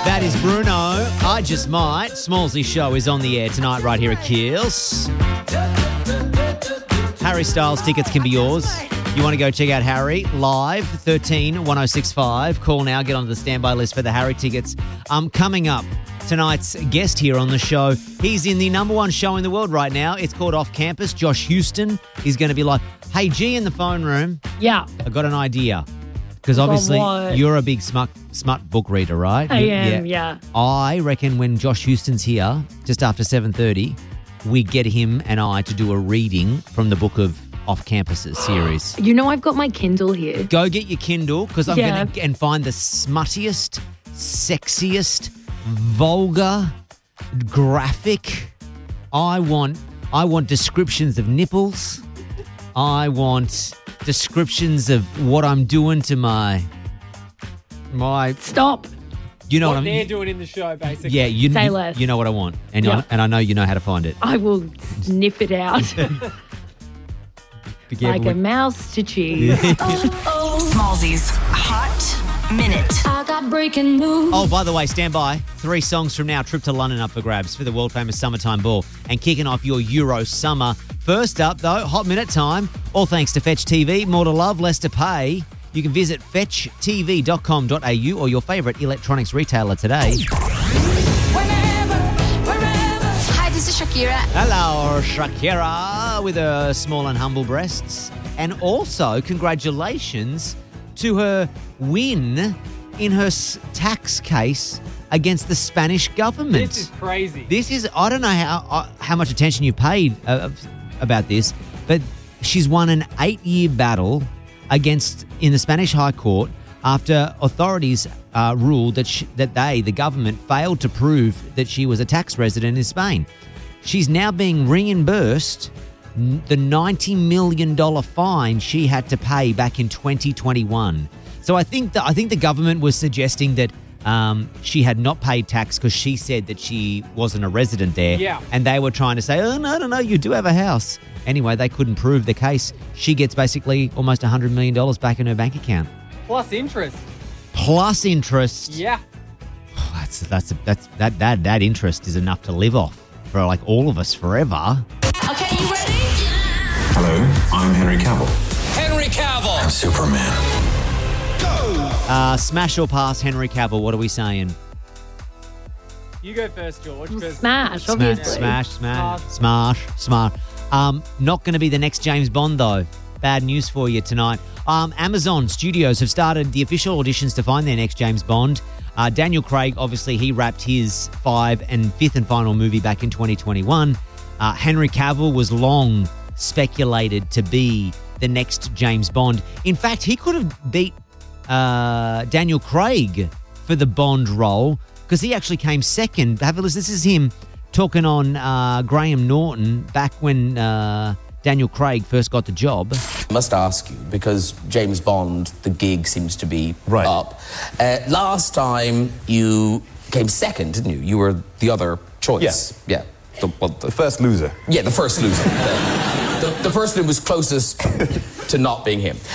That is Bruno. I Just Might. Smallsy Show is on the air tonight right here at Keels. Harry Styles tickets can be yours. You want to go check out Harry live, 13 1065. Call now, get onto the standby list for the Harry tickets. Coming up, tonight's guest here on the show, he's in the number one show in the world right now. It's called Off Campus. Josh Houston is going to be like, hey, G in the phone room. Yeah. I got an idea. Because obviously you're a big smart book reader, right? I am, yeah. I reckon when Josh Houston's here, just after 7:30, we get him and I to do a reading from the book of Off Campuses series. You know I've got my Kindle here. Go get your Kindle because I'm going to and find the smuttiest, sexiest, vulgar, graphic. I want descriptions of nipples. I want descriptions of what I'm doing to my. Stop. You know what they're doing in the show, basically. Yeah, Say less. You know what I want, and I know you know how to find it. I will sniff it out like a mouse to cheese. Smallsy's Hot Minute. I got breaking news. Oh, by the way, stand by. 3 songs from now, trip to London up for grabs for the world-famous Summertime Ball and kicking off your Euro summer. First up, though, Hot Minute time. All thanks to Fetch TV. More to love, less to pay. You can visit fetchtv.com.au or your favourite electronics retailer today. Hi, this is Shakira. Hello, Shakira, with her small and humble breasts. And also, congratulations to her win in her tax case against the Spanish government. This is crazy. I don't know how much attention you paid about this, but she's won an 8-year battle in the Spanish High Court after authorities ruled that the government, failed to prove that she was a tax resident in Spain. She's now being reimbursed the $90 million fine she had to pay back in 2021. So I think the government was suggesting that she had not paid tax because she said that she wasn't a resident there. Yeah. And they were trying to say, oh, no, you do have a house. Anyway, they couldn't prove the case. She gets basically almost $100 million back in her bank account. Plus interest. Plus interest. Yeah. Oh, that interest is enough to live off for like all of us forever. Okay, you ready? Hello, I'm Henry Cavill. Henry Cavill. I'm Superman. Smash or pass Henry Cavill, what are we saying? You go first, George. Smash, obviously. Smash. Not going to be the next James Bond, though. Bad news for you tonight. Amazon Studios have started the official auditions to find their next James Bond. Daniel Craig, obviously, he wrapped his 5th and final movie back in 2021. Henry Cavill was long speculated to be the next James Bond. In fact, he could have beat Daniel Craig for the Bond role because he actually came second. Have a listen. This is him talking on Graham Norton back when Daniel Craig first got the job. I must ask you, because James Bond, the gig seems to be up. Last time you came second, didn't you? You were the other choice. Yeah. The first loser. Yeah, the first loser. The person who was closest to not being him.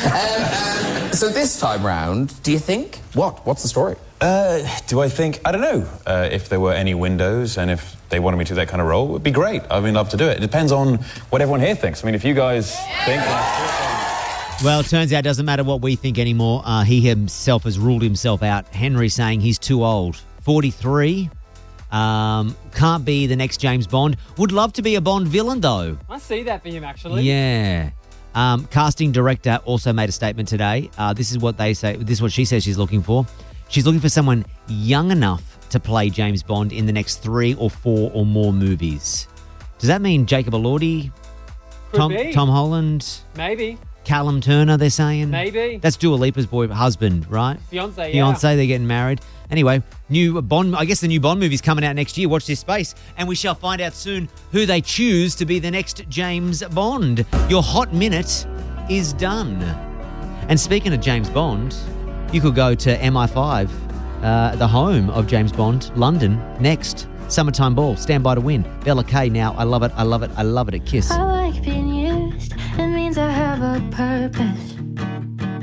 So this time round, do you think? What's the story? Do I think? I don't know. If there were any windows and if they wanted me to do that kind of role, it would be great. I mean, love to do it. It depends on what everyone here thinks. I mean, if you guys think... Well, it turns out it doesn't matter what we think anymore. He himself has ruled himself out. Henry saying he's too old. 43. Can't be the next James Bond. Would love to be a Bond villain, though. I see that for him, actually. Yeah. Casting director also made a statement today. This is what they say. This is what she says she's looking for. She's looking for someone young enough to play James Bond in the next 3 or 4 or more movies. Does that mean Jacob Elordi? Tom Holland? Maybe. Callum Turner, they're saying? Maybe. That's Dua Lipa's husband, right? Fiancé, yeah. Fiancé, they're getting married. Anyway, I guess the new Bond movie's coming out next year. Watch this space. And we shall find out soon who they choose to be the next James Bond. Your hot minute is done. And speaking of James Bond, you could go to MI5, the home of James Bond, London, next. Summertime Ball, stand by to win. Bella K now, I love it at Kiss. I like being used, it means I have a purpose.